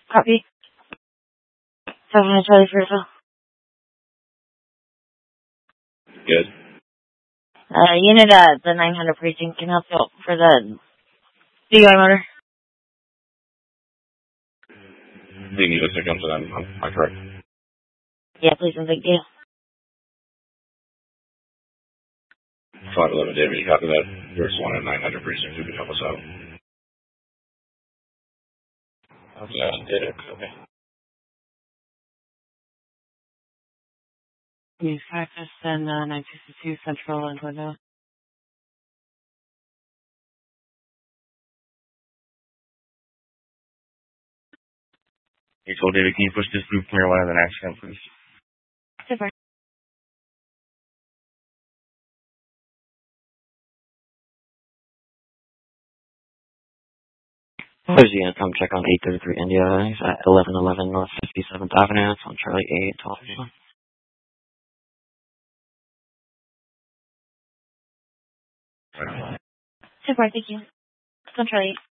Copy. 7 Charlie for yourself. Good. Unit the 900 precinct can help you out for the DUI motor. Do you need a signal to them? Am I correct? Yeah, please and thank you. 511 David, you copy that? You're Swan at 900 precinct. You can help us out. Okay, did it. Okay. Use practice and 962 Central and Window. You told David, can you push this through from your line of an accident, please? Super. There's the income check on 833 India. He's at 1111 North 57th Avenue. It's on Charlie 8, 12. Super, thank you. Central 8.